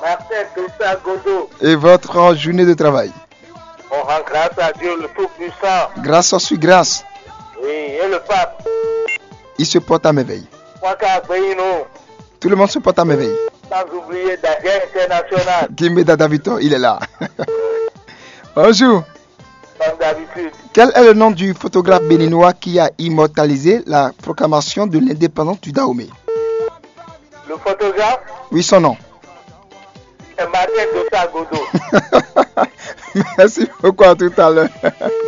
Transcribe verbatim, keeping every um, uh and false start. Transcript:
Martin Christian Godot. Et votre journée de travail? On rend grâce à Dieu le Tout-Puissant. Grâce sur grâce. Oui, et le pape. Il se porte à merveille. Tout le monde se porte à merveille. Sans oublier Daguerre International. Kimbe Davito, il est là. Bonjour. Comme d'habitude. Quel est le nom du photographe béninois qui a immortalisé la proclamation de l'indépendance du Dahomey? Le photographe? Oui, son nom. C'est Martin Christian Godot. Merci beaucoup, à tout à l'heure.